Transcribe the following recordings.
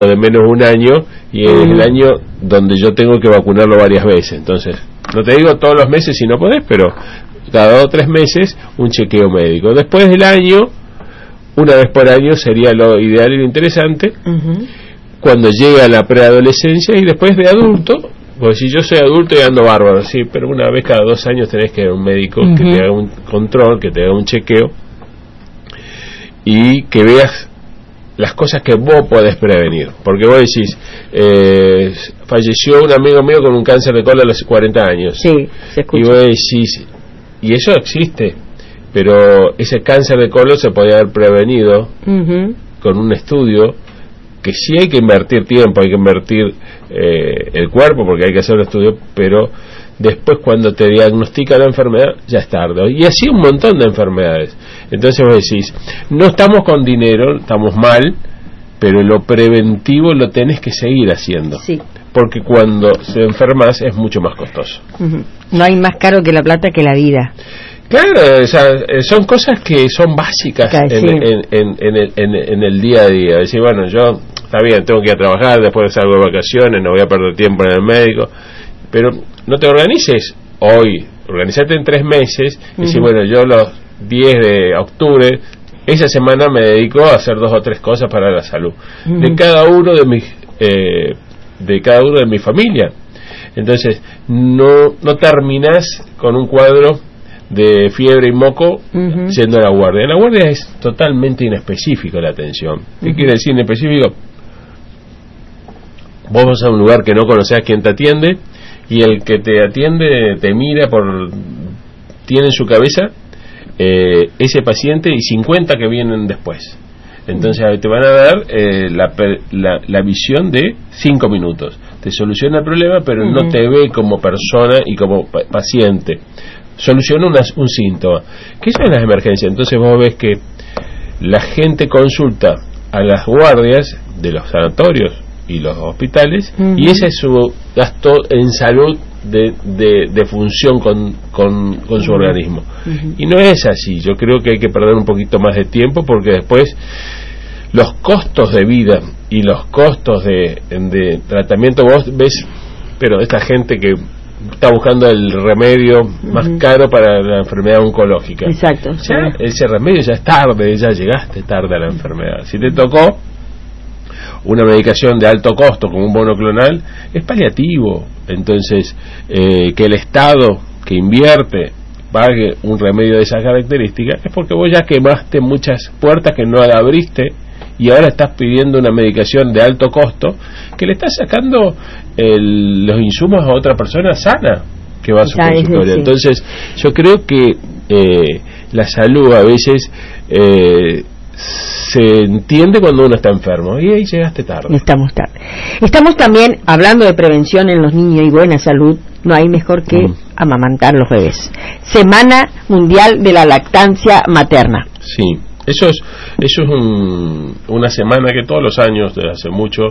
de menos de un año y es el año donde yo tengo que vacunarlo varias veces. Entonces, no te digo todos los meses si no podés, pero cada 2 o 3 meses un chequeo médico. Después del año, una vez por año sería lo ideal y lo interesante. Cuando llega la preadolescencia y después de adulto, pues si yo soy adulto y ando bárbaro, sí, pero una vez cada 2 años tenés que ir a un médico que te haga un control, que te haga un chequeo y que veas las cosas que vos podés prevenir. Porque vos decís, falleció un amigo mío con un cáncer de colon a los 40 años. Sí, se escucha. Y vos decís, y eso existe, pero ese cáncer de colon se podía haber prevenido con un estudio que sí hay que invertir tiempo, hay que invertir el cuerpo porque hay que hacer el estudio, pero después cuando te diagnostican la enfermedad ya es tarde. Y así un montón de enfermedades. Entonces vos decís, no estamos con dinero, estamos mal, pero lo preventivo lo tenés que seguir haciendo. Sí. Porque cuando se enfermas es mucho más costoso. No hay más caro que la plata que la vida. Claro, o sea, son cosas que son básicas en el día a día. Decir, bueno, yo, está bien, tengo que ir a trabajar, después salgo de vacaciones, no voy a perder tiempo en el médico, pero no te organices hoy, organizate en 3 meses, y decir, bueno, yo los 10 de octubre, esa semana me dedico a hacer 2 o 3 cosas para la salud de cada uno de mi familia. Entonces, no terminás con un cuadro de fiebre y moco yendo a la guardia. En la guardia es totalmente inespecífico la atención. ¿Qué quiere decir inespecífico? Vos vas a un lugar que no conocés quién te atiende y el que te atiende te mira tiene en su cabeza ese paciente y 50 que vienen después. Entonces te van a dar la visión de 5 minutos. Te soluciona el problema, pero no te ve como persona y como paciente. Soluciona un síntoma. ¿Qué son las emergencias? Entonces vos ves que la gente consulta a las guardias de los sanatorios y los hospitales y ese es su gasto en salud de función con su organismo. Y no es así. Yo creo que hay que perder un poquito más de tiempo porque después los costos de vida y los costos de tratamiento, vos ves, pero esta gente que está buscando el remedio más caro para la enfermedad oncológica. Exacto. Ya, ese remedio ya es tarde, ya llegaste tarde a la enfermedad. Si te tocó una medicación de alto costo como un monoclonal, es paliativo. Entonces, que el Estado que invierte pague un remedio de esas características es porque vos ya quemaste muchas puertas que no la abriste y ahora estás pidiendo una medicación de alto costo que le estás sacando los insumos a otra persona sana que va a su consultorio. Entonces yo creo que la salud a veces se entiende cuando uno está enfermo y ahí llegaste tarde. Estamos tarde. Estamos también hablando de prevención en los niños y buena salud. No hay mejor que amamantar los bebés. Semana Mundial de la Lactancia Materna. Sí. Eso es una semana que todos los años, desde hace mucho,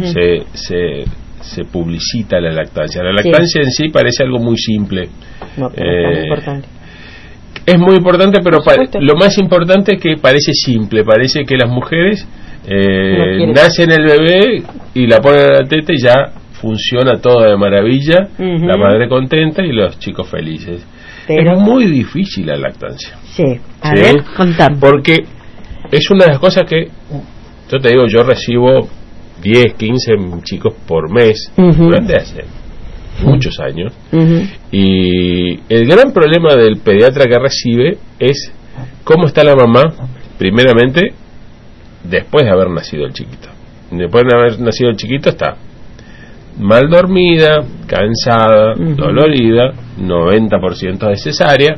se publicita la lactancia. La lactancia en sí parece algo muy simple. No, pero es muy importante. Es muy importante, pero lo más importante es que parece simple. Parece que las mujeres nacen el bebé y la ponen a la teta y ya funciona todo de maravilla, la madre contenta y los chicos felices. Pero es muy difícil la lactancia. Sí, a ver, contame. Porque es una de las cosas que, yo te digo, yo recibo 10, 15 chicos por mes, durante hace muchos años, y el gran problema del pediatra que recibe es cómo está la mamá, primeramente, después de haber nacido el chiquito. Después de haber nacido el chiquito está mal dormida, cansada, dolorida, 90% de cesárea,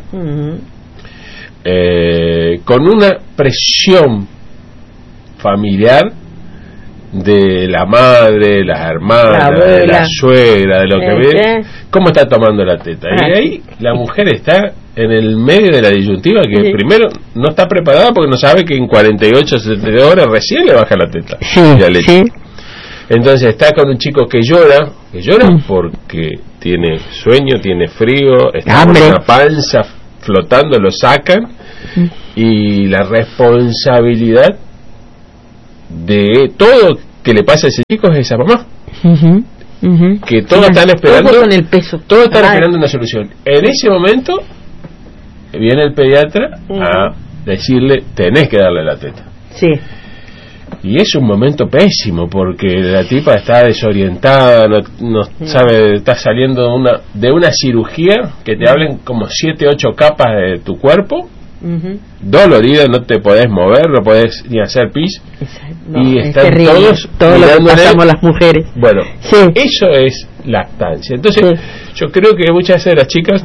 con una presión familiar de la madre, las hermanas, de la suegra, de lo que ve, cómo está tomando la teta. Y ahí la mujer está en el medio de la disyuntiva que primero no está preparada porque no sabe que en 48, 72 horas recién le baja la teta y la leche. Entonces está con un chico que llora porque tiene sueño, tiene frío, está con una panza flotando, lo sacan y la responsabilidad de todo que le pasa a ese chico es esa mamá. Que todos Sí, están esperando, todo con el peso. todos están esperando una solución. En ese momento viene el pediatra a decirle, tenés que darle la teta. Sí. Y es un momento pésimo porque la tipa está desorientada, no sabe, está saliendo de una cirugía que te hablen como 7, 8 capas de tu cuerpo, dolorida, no te podés mover, no podés ni hacer pis, y están todos todo lo que pasamos las mujeres. Bueno, eso es lactancia. Entonces, yo creo que muchas de las chicas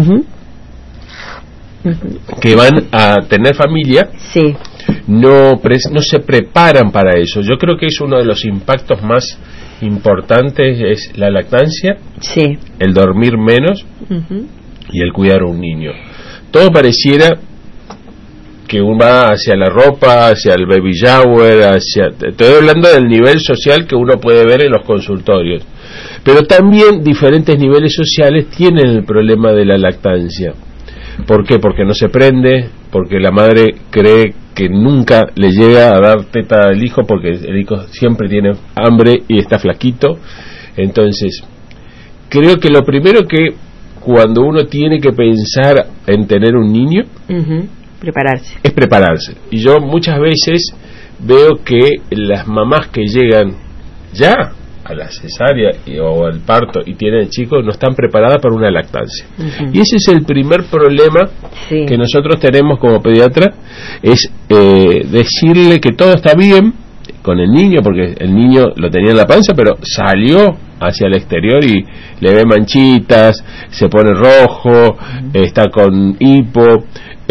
que van a tener familia no se preparan para eso. Yo creo que es uno de los impactos más importantes, es la lactancia, el dormir menos y el cuidar a un niño. Todo pareciera que uno va hacia la ropa, hacia el baby shower, estoy hablando del nivel social que uno puede ver en los consultorios, pero también diferentes niveles sociales tienen el problema de la lactancia. ¿Por qué? Porque no se prende, porque la madre cree que nunca le llega a dar teta al hijo, porque el hijo siempre tiene hambre y está flaquito. Entonces, creo que lo primero que cuando uno tiene que pensar en tener un niño, es prepararse. Y yo muchas veces veo que las mamás que llegan ya a la cesárea o al parto y tienen chicos no están preparadas para una lactancia. Y ese es el primer problema que nosotros tenemos como pediatra, es decirle que todo está bien con el niño, porque el niño lo tenía en la panza, pero salió hacia el exterior y le ve manchitas, se pone rojo, está con hipo,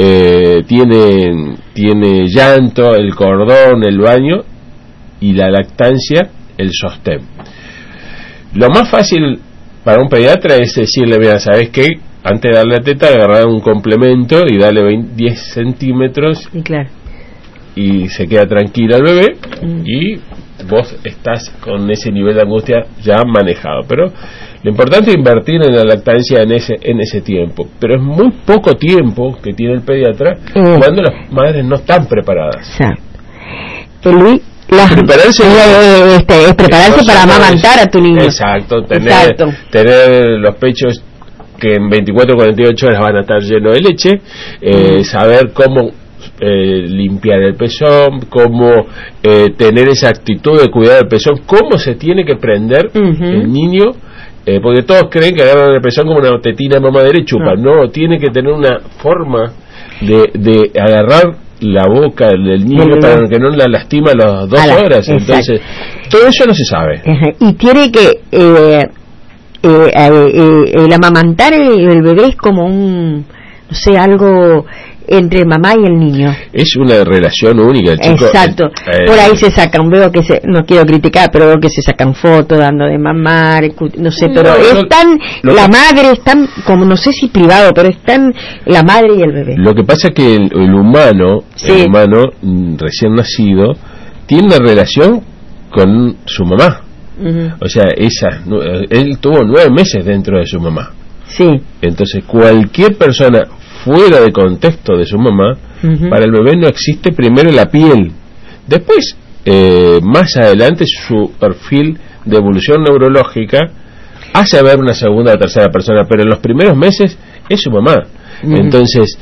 tiene llanto, el cordón, el baño, y la lactancia, el sostén. Lo más fácil para un pediatra es decirle, mira, ¿sabes qué? Antes de darle la teta, agarrar un complemento y darle 10 centímetros y se queda tranquila el bebé y vos estás con ese nivel de angustia ya manejado. Pero lo importante es invertir en la lactancia en ese tiempo, pero es muy poco tiempo que tiene el pediatra cuando las madres no están preparadas. Luis, prepararse para amamantar a tu niño. Exacto, tener los pechos que en 24 o 48 horas van a estar llenos de leche, saber cómo limpiar el pezón, cómo tener esa actitud de cuidar el pezón, cómo se tiene que prender el niño, porque todos creen que agarran el pezón como una tetina de mamadera y chupan. No, tiene que tener una forma de agarrar la boca del niño para que no la lastima a las 2 horas. Entonces, todo eso no se sabe. Y tiene que el amamantar el bebé es como algo entre mamá y el niño. Es una relación única, el chico. Exacto. Por ahí se sacan, no quiero criticar, pero veo que se sacan fotos dando de mamar, no sé, pero la madre es tan, como no sé si privado, pero están la madre y el bebé. Lo que pasa es que el humano recién nacido tiene una relación con su mamá. O sea, él tuvo 9 meses dentro de su mamá. Entonces cualquier persona fuera de contexto de su mamá, para el bebé no existe primero la piel. Después, más adelante, su perfil de evolución neurológica hace ver una segunda o tercera persona, pero en los primeros meses es su mamá. Entonces,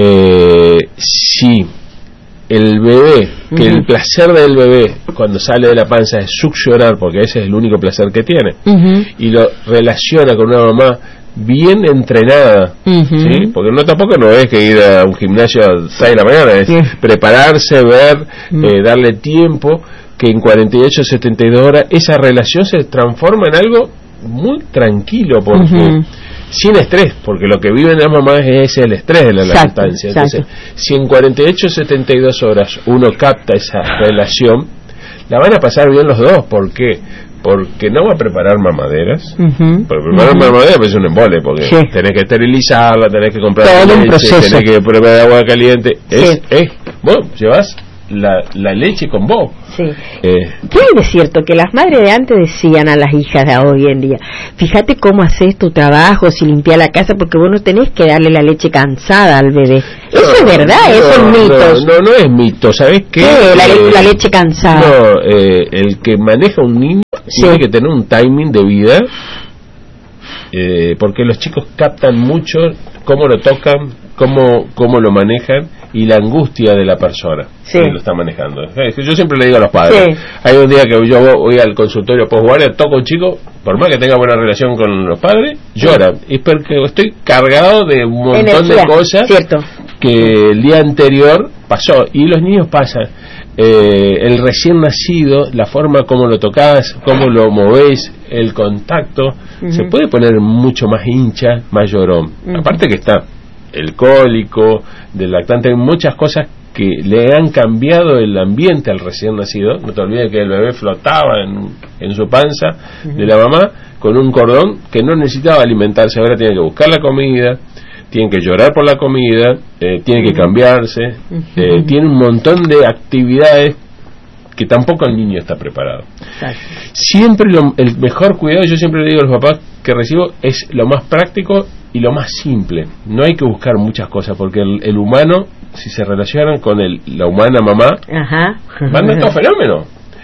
si el bebé, que el placer del bebé cuando sale de la panza es succionar, porque ese es el único placer que tiene, y lo relaciona con una mamá bien entrenada, ¿sí? Porque tampoco no es que ir a un gimnasio a las 6 de la mañana, es prepararse, ver, darle tiempo, que en 48 72 horas esa relación se transforma en algo muy tranquilo, porque sin estrés, porque lo que viven las mamás es el estrés de la lactancia. Entonces, si en 48 72 horas uno capta esa relación, la van a pasar bien los dos. ¿Por qué? Porque no va a preparar mamaderas. Para preparar mamaderas es un embole, porque tenés que esterilizarla, tenés que comprar leche, tenés que preparar agua caliente. Vos llevas la leche con vos. Sí. ¿Qué hay de cierto? Que las madres de antes decían a las hijas de hoy en día, fíjate cómo haces tu trabajo, si limpias la casa, porque vos no tenés que darle la leche cansada al bebé. Eso es verdad, eso es mitos. No es mito, ¿sabés qué? La leche cansada. No, el que maneja un niño tiene que tener un timing de vida, porque los chicos captan mucho cómo lo tocan, cómo lo manejan y la angustia de la persona que lo está manejando. Yo siempre le digo a los padres, hay un día que yo voy al consultorio postguardia, toco un chico, por más que tenga buena relación con los padres, llora, es porque estoy cargado de un montón de cosas que el día anterior pasó, y los niños pasan. El recién nacido, la forma como lo tocás, cómo lo movés, el contacto, se puede poner mucho más hincha, más llorón. Aparte que está el cólico del lactante, hay muchas cosas que le han cambiado el ambiente al recién nacido. No te olvides que el bebé flotaba en su panza de la mamá con un cordón que no necesitaba alimentarse, ahora tiene que buscar la comida, tienen que llorar por la comida, tienen que cambiarse, tiene un montón de actividades que tampoco el niño está preparado. Siempre el mejor cuidado, yo siempre le digo a los papás que recibo, es lo más práctico y lo más simple. No hay que buscar muchas cosas, porque el humano, si se relacionan con la humana mamá, van a estos fenómenos.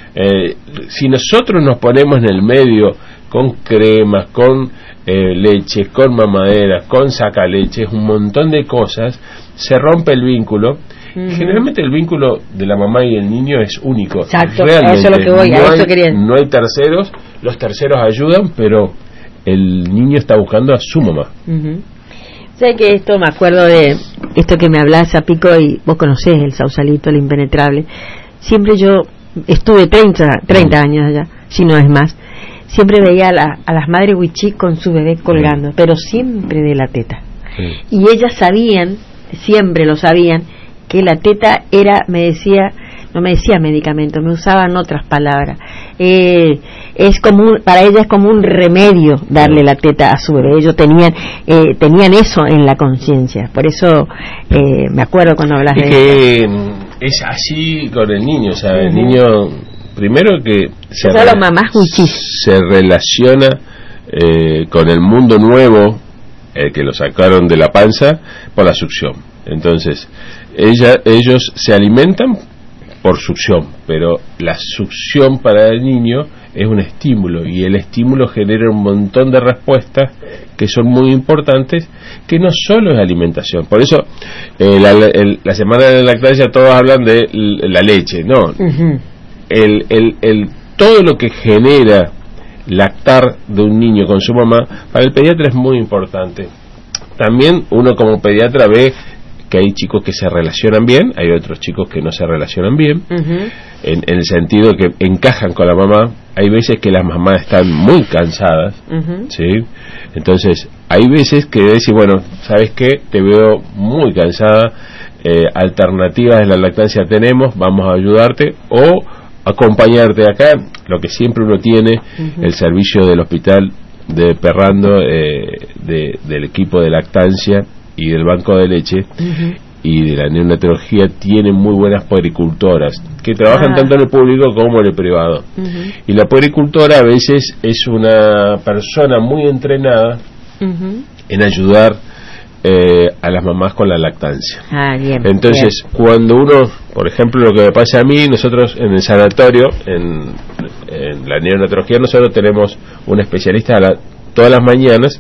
Si nosotros nos ponemos en el medio con cremas, con leches, con mamaderas, con sacaleches, un montón de cosas, se rompe el vínculo. Generalmente el vínculo de la mamá y el niño es único. Exacto, realmente, eso es lo que voy, no hay terceros, los terceros ayudan, pero el niño está buscando a su mamá. Sé que esto, me acuerdo de esto que me hablas, a Pico, y vos conocés el Sausalito, el impenetrable. Siempre yo estuve 30 años allá, si no es más. Siempre veía a las madres huichí con su bebé colgando, pero siempre de la teta. Y ellas sabían, siempre lo sabían, que la teta era, no me decía medicamento, me usaban otras palabras. Es como para ellas es como un remedio darle la teta a su bebé. Ellos tenían eso en la conciencia. Por eso me acuerdo cuando hablas de que es así con el niño, ¿sabes? El niño, primero que se relaciona con el mundo nuevo, que lo sacaron de la panza, por la succión. Entonces, ellos se alimentan por succión, pero la succión para el niño es un estímulo, y el estímulo genera un montón de respuestas que son muy importantes, que no solo es alimentación. Por eso la semana de la lactancia todos hablan de la leche, no, todo lo que genera lactar de un niño con su mamá para el pediatra es muy importante. También uno como pediatra ve que hay chicos que se relacionan bien, hay otros chicos que no se relacionan bien, en el sentido que encajan con la mamá. Hay veces que las mamás están muy cansadas, ¿sí? Entonces hay veces que decís, bueno, ¿sabes qué? Te veo muy cansada, alternativas de la lactancia tenemos, vamos a ayudarte o acompañarte acá. Lo que siempre uno tiene, el servicio del hospital de Perrando, del equipo de lactancia y del banco de leche y de la neonatología, tienen muy buenas puericultoras que trabajan tanto en el público como en el privado. Y la puericultora a veces es una persona muy entrenada en ayudar a las mamás con la lactancia. Entonces, cuando uno, por ejemplo, lo que me pasa a mí, nosotros en el sanatorio, en la neonatología, nosotros tenemos un especialista todas las mañanas,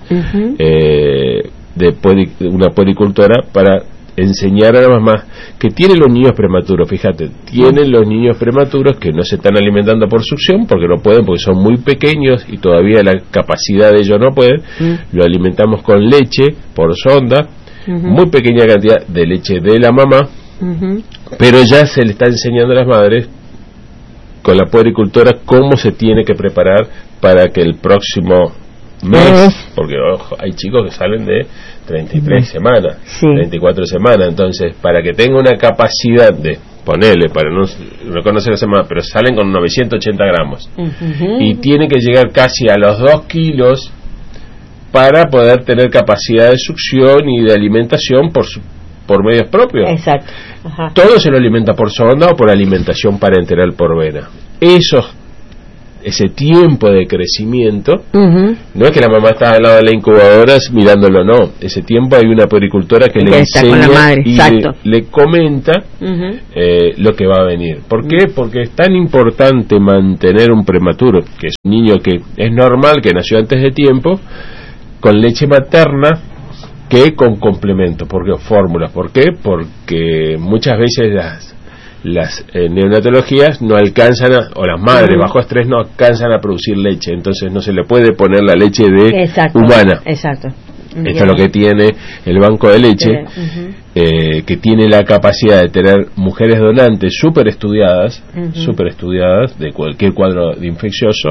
una puericultora, para enseñar a las mamás que tienen los niños prematuros. Fíjate, tienen los niños prematuros que no se están alimentando por succión porque no pueden, porque son muy pequeños y todavía la capacidad de ellos no pueden. Lo alimentamos con leche por sonda, muy pequeña cantidad de leche de la mamá, pero ya se le está enseñando a las madres con la puericultora cómo se tiene que preparar para que el próximo mes, porque ojo, hay chicos que salen de 33 semanas, 34 semanas, entonces para que tenga una capacidad de ponerle, para no conocer la semana, pero salen con 980 gramos y tiene que llegar casi a los 2 kilos para poder tener capacidad de succión y de alimentación por medios propios. Exacto. Ajá. Todo se lo alimenta por sonda o por alimentación parenteral por vena. Ese tiempo de crecimiento, no es que la mamá está al lado de la incubadora mirándolo, no. Ese tiempo hay una puericultora que le enseña y le comenta lo que va a venir. ¿Por qué? Porque es tan importante mantener un prematuro, que es un niño que es normal, que nació antes de tiempo, con leche materna, que con complemento, porque fórmulas. ¿Por qué? Porque muchas veces las neonatologías no alcanzan o las madres bajo estrés no alcanzan a producir leche, entonces no se le puede poner la leche humana. Exacto. Esto es lo que tiene el banco de leche, que tiene la capacidad de tener mujeres donantes súper estudiadas de cualquier cuadro de infeccioso,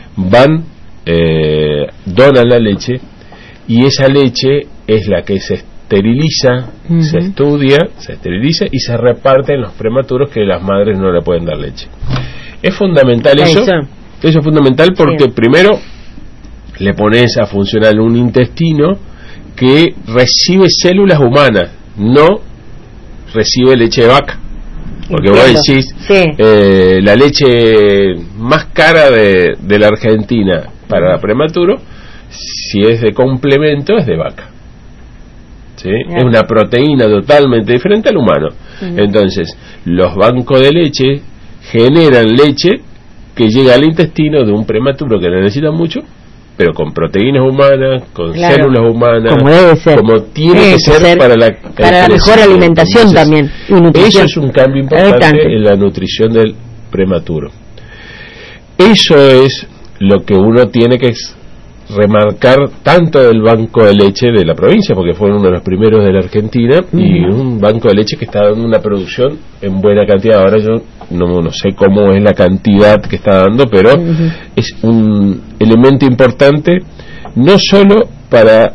donan la leche, y esa leche es la que se esteriliza, se estudia, se esteriliza y se reparte en los prematuros que las madres no le pueden dar leche. Es fundamental eso es fundamental porque primero le pones a funcionar un intestino que recibe células humanas, no recibe leche de vaca. Porque vos decís, la leche más cara de la Argentina para prematuro, si es de complemento, es de vaca. ¿Sí? Es una proteína totalmente diferente al humano. Entonces, los bancos de leche generan leche que llega al intestino de un prematuro que necesita mucho, pero con proteínas humanas, con células humanas, como debe ser, como tiene que ser para la mejor alimentación. Entonces, también y nutrición. Eso es un cambio importante en la nutrición del prematuro. Eso es lo que uno tiene que remarcar tanto del banco de leche de la provincia, porque fue uno de los primeros de la Argentina, y un banco de leche que está dando una producción en buena cantidad. Ahora yo no sé cómo es la cantidad que está dando, pero es un elemento importante no solo para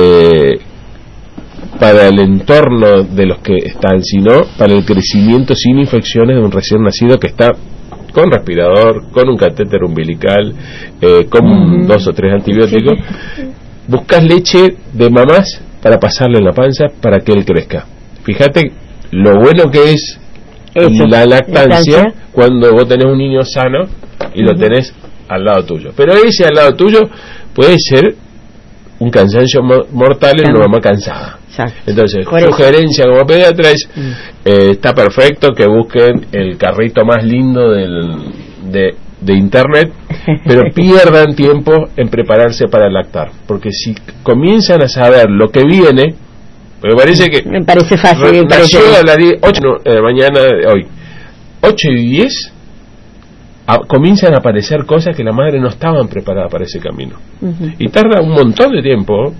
el entorno de los que están, sino para el crecimiento sin infecciones de un recién nacido que está con respirador, con un catéter umbilical, con 2 o 3 antibióticos. Buscas leche de mamás para pasarle en la panza para que él crezca. Fíjate lo bueno que es la lactancia cuando vos tenés un niño sano y lo tenés al lado tuyo. Pero ese al lado tuyo puede ser un cansancio mortal en una mamá cansada. Entonces, sugerencia como pediatra es, está perfecto que busquen el carrito más lindo de internet, pero pierdan tiempo en prepararse para lactar, porque si comienzan a saber lo que viene, me parece fácil, nació a las 8 de la mañana de hoy, 8 y 10 comienzan a aparecer cosas que la madre no estaban preparadas para ese camino, y tarda un montón de tiempo.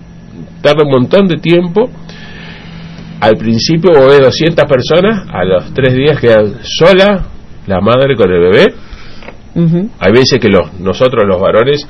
Al principio vos ves 200 personas, a los 3 días quedan sola la madre con el bebé. Hay veces que nosotros los varones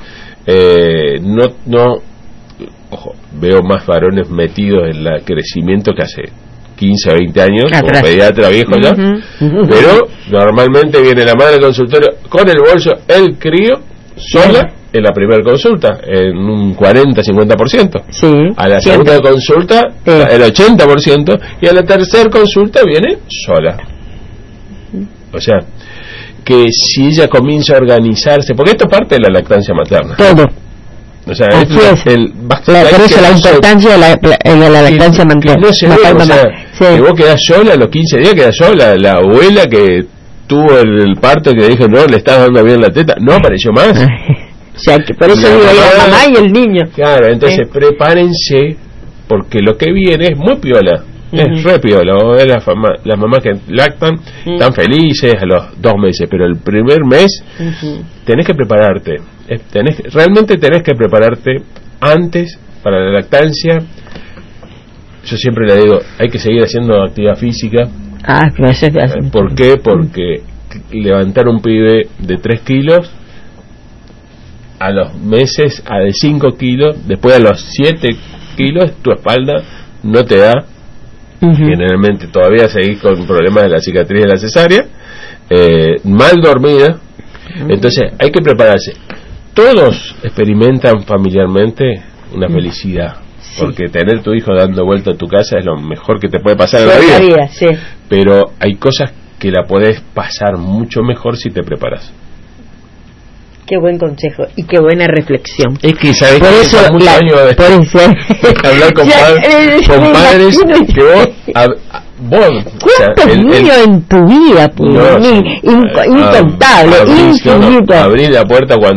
ojo, veo más varones metidos en el crecimiento que hace 15 o 20 años, como pediatra viejo ya, pero normalmente viene la madre al consultorio con el bolso, el crío, sola, en la primera consulta, en un 40-50%. A la segunda consulta, el 80%, y a la tercera consulta viene sola. O sea, que si ella comienza a organizarse, porque esto parte de la lactancia materna. Todo. O sea, por eso la importancia de la lactancia materna. No se ve, o sea, que vos quedás sola, a los 15 días quedás sola. La abuela que tuvo el parto, que dijo, no, le estás dando bien la teta, no apareció más. O sea, que por eso digo la mamá y el niño. Claro, entonces prepárense, porque lo que viene es muy piola. Es re piola. Las mamás que lactan están felices a los 2 meses, pero el primer mes tenés que prepararte. Realmente tenés que prepararte antes para la lactancia. Yo siempre le digo, hay que seguir haciendo actividad física. ¿Por qué? Porque levantar un pibe de 3 kilos a los meses a de 5 kilos, después a los 7 kilos tu espalda no te da. Generalmente todavía seguís con problemas de la cicatriz de la cesárea, mal dormida. Entonces hay que prepararse. Todos experimentan familiarmente una felicidad. porque tener tu hijo dando vuelta a tu casa es lo mejor que te puede pasar en la vida. Sí. Pero hay cosas que la podés pasar mucho mejor si te preparas. Qué buen consejo y qué buena reflexión. Es que sabes por que eso muchos años de hablar con padres que vos ¿cuántos niños en tu vida, incontable, infinito? Abrí la puerta cuando